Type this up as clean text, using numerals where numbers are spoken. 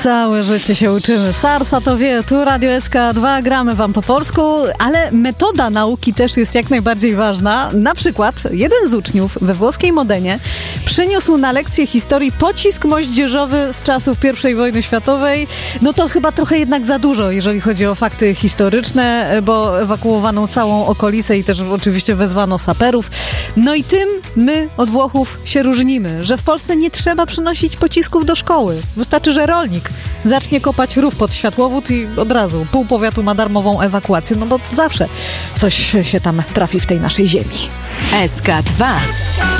Całe życie się uczymy. Sarsa to wie, tu Radio SK2, gramy wam po polsku, ale metoda nauki też jest jak najbardziej ważna. Na przykład jeden z uczniów we włoskiej Modenie przyniósł na lekcję historii pocisk moździerzowy z czasów I wojny światowej. No to chyba trochę jednak za dużo, jeżeli chodzi o fakty historyczne, bo ewakuowano całą okolicę i też oczywiście wezwano saperów. No i tym my od Włochów się różnimy, że w Polsce nie trzeba przynosić pocisków do szkoły. Wystarczy, że rolnik zacznie kopać rów pod światłowód i od razu pół powiatu ma darmową ewakuację, no bo zawsze coś się tam trafi w tej naszej ziemi. SK2